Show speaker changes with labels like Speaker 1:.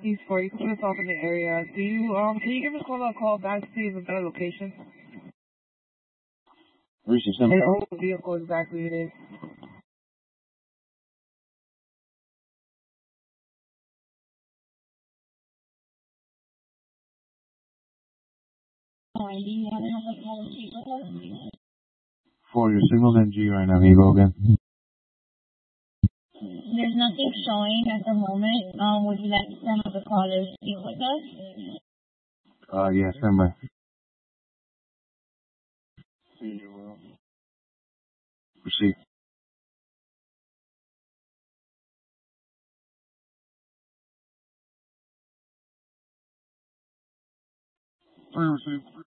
Speaker 1: East 40, coming off in the area. Can you give us a call back to see if a better location? And what vehicle exactly it is?
Speaker 2: For your single NG right now, can you go again?
Speaker 3: There's nothing showing at the moment. Would you like some of the callers to be with us?
Speaker 2: Yeah, stand by. Proceed. Receive.